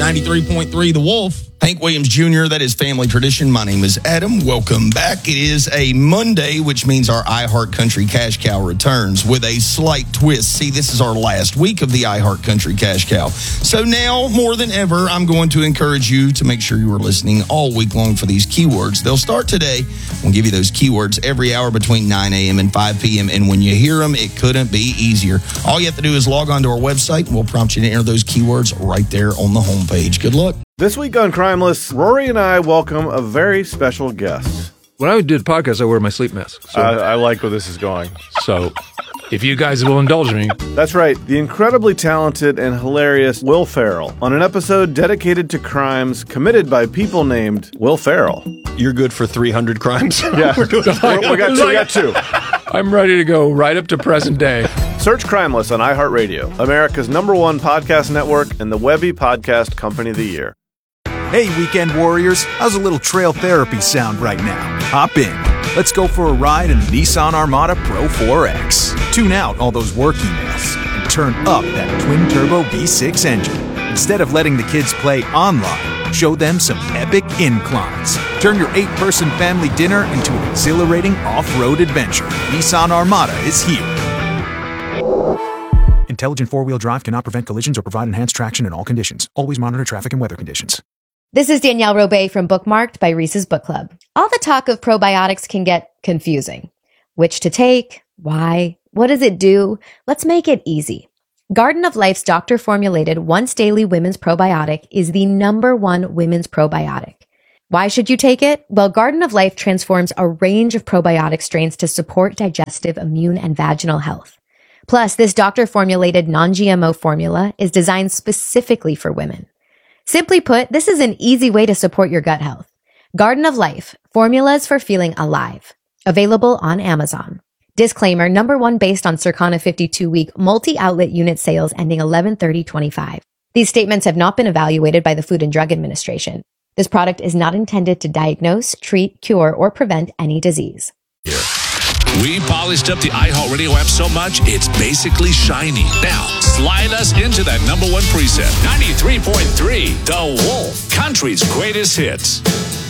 93.3 The Wolf. Hank Williams Jr., that is family tradition. My name is Adam. Welcome back. It is a Monday, which means our iHeart Country Cash Cow returns with a slight twist. See, this is our last week of the iHeart Country Cash Cow. So now, more than ever, I'm going to encourage you to make sure you are listening all week long for these keywords. They'll start today. We'll give you those keywords every hour between 9 a.m. and 5 p.m. And when you hear them, it couldn't be easier. All you have to do is log on to our website, and we'll prompt you to enter those keywords right there on the homepage. Good luck. This week on Crimeless, Rory and I welcome a very special guest. When I do the podcast, I wear my sleep mask. So, I like where this is going. So, if you guys will indulge me. That's right, the incredibly talented and hilarious Will Ferrell on an episode dedicated to crimes committed by people named Will Ferrell. You're good for 300 crimes? Yeah, we got two. I'm ready to go right up to present day. Search Crimeless on iHeartRadio, America's #1 podcast network and the Webby Podcast Company of the Year. Hey, weekend warriors, how's a little trail therapy sound right now? Hop in. Let's go for a ride in the Nissan Armada Pro 4X. Tune out all those work emails and turn up that twin-turbo V6 engine. Instead of letting the kids play online, show them some epic inclines. Turn your 8-person family dinner into an exhilarating off-road adventure. Nissan Armada is here. Intelligent four-wheel drive cannot prevent collisions or provide enhanced traction in all conditions. Always monitor traffic and weather conditions. This is Danielle Robay from Bookmarked by Reese's Book Club. All the talk of probiotics can get confusing. Which to take? Why? What does it do? Let's make it easy. Garden of Life's doctor-formulated once-daily women's probiotic is the #1 women's probiotic. Why should you take it? Well, Garden of Life transforms a range of probiotic strains to support digestive, immune, and vaginal health. Plus, this doctor-formulated non-GMO formula is designed specifically for women. Simply put, this is an easy way to support your gut health. Garden of Life, formulas for feeling alive. Available on Amazon. Disclaimer, #1 based on Circana 52-week multi-outlet unit sales ending 11/30/25. These statements have not been evaluated by the Food and Drug Administration. This product is not intended to diagnose, treat, cure, or prevent any disease. We polished up the iHeartRadio app so much, it's basically shiny. Now, slide us into that #1 preset. 93.3, The Wolf, country's greatest hits.